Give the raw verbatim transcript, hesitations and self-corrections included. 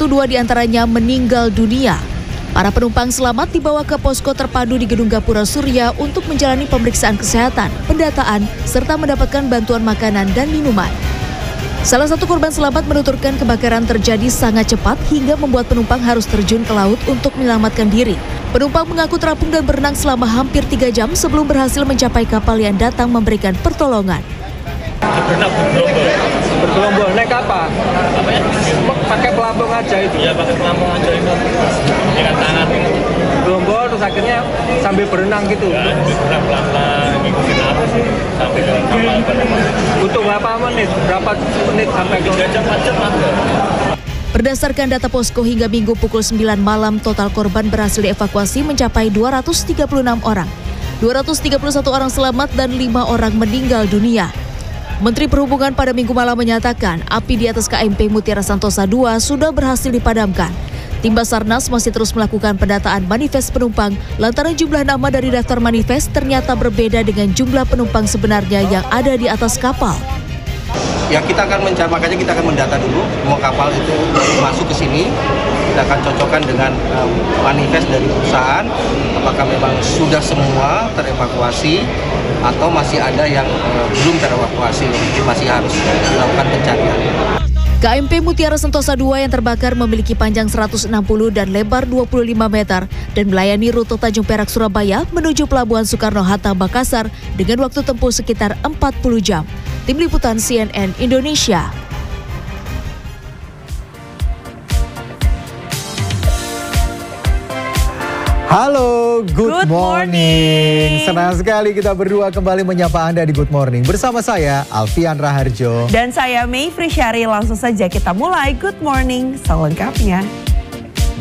satu dua diantaranya meninggal dunia. Para penumpang selamat dibawa ke posko terpadu di Gedung Gapura Surya untuk menjalani pemeriksaan kesehatan, pendataan, serta mendapatkan bantuan makanan dan minuman. Salah satu korban selamat menuturkan kebakaran terjadi sangat cepat hingga membuat penumpang harus terjun ke laut untuk menyelamatkan diri. Penumpang mengaku terapung dan berenang selama hampir tiga jam sebelum berhasil mencapai kapal yang datang memberikan pertolongan. Berenang bergelombol. Bergelombol, naik apa? Apa ya? Pakai pelampung aja itu? Iya, pakai pelampung aja itu. Dengan tangan. Gelombol terus akhirnya sambil berenang gitu? Ya, berenang pelan-pelan, ngikutin arus sampai ke kapal. Butuh berapa menit? Berapa menit sampai ke... tiga jam, empat jam lah. Berdasarkan data posko hingga Minggu pukul sembilan malam, total korban berhasil dievakuasi mencapai dua ratus tiga puluh enam orang. dua ratus tiga puluh satu orang selamat dan lima orang meninggal dunia. Menteri Perhubungan pada Minggu malam menyatakan api di atas K M P Mutiara Santosa dua sudah berhasil dipadamkan. Tim Basarnas masih terus melakukan pendataan manifest penumpang lantaran jumlah nama dari daftar manifest ternyata berbeda dengan jumlah penumpang sebenarnya yang ada di atas kapal. Ya kita akan mencari, makanya kita akan mendata dulu mau kapal itu masuk ke sini, kita akan cocokkan dengan um, manifest dari perusahaan, apakah memang sudah semua terevakuasi atau masih ada yang uh, belum terevakuasi, jadi masih harus dilakukan pencarian. K M P Mutiara Sentosa dua yang terbakar memiliki panjang seratus enam puluh dan lebar dua puluh lima meter dan melayani rute Tanjung Perak Surabaya menuju Pelabuhan Soekarno-Hatta Makassar dengan waktu tempuh sekitar empat puluh jam. Tim Liputan C N N Indonesia. Halo, good, Good morning. morning. Senang sekali kita berdua kembali menyapa Anda di Good Morning. Bersama saya, Alfian Raharjo. Dan saya Mei Frisyari. Langsung saja kita mulai Good Morning selengkapnya.